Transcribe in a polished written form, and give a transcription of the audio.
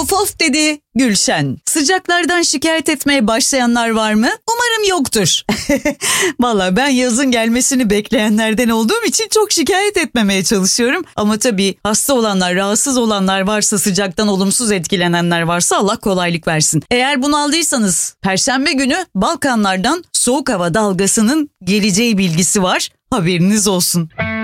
Of of dedi Gülşen. Sıcaklardan şikayet etmeye başlayanlar var mı? Umarım yoktur. Valla ben yazın gelmesini bekleyenlerden olduğum için çok şikayet etmemeye çalışıyorum. Ama tabii hasta olanlar, rahatsız olanlar varsa, sıcaktan olumsuz etkilenenler varsa Allah kolaylık versin. Eğer bunaldıysanız Perşembe günü Balkanlardan soğuk hava dalgasının geleceği bilgisi var. Haberiniz olsun.